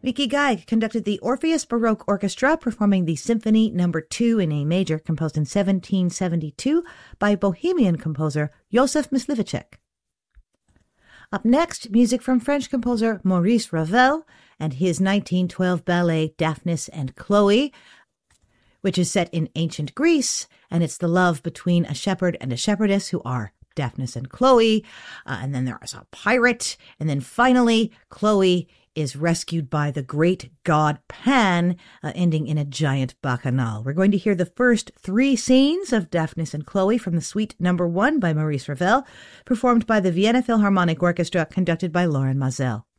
Vicky Geig conducted the Orpheus Baroque Orchestra, performing the Symphony No. 2 in A major, composed in 1772 by Bohemian composer Joseph Mysliveček. Up next, music from French composer Maurice Ravel and his 1912 ballet Daphnis and Chloe, which is set in ancient Greece, and it's the love between a shepherd and a shepherdess who are Daphnis and Chloe, and then there's a pirate, and then finally Chloe is rescued by the great god Pan, ending in a giant bacchanal. We're going to hear the first three scenes of Daphnis and Chloe from the Suite No. 1 by Maurice Ravel, performed by the Vienna Philharmonic Orchestra, conducted by Lorin Maazel.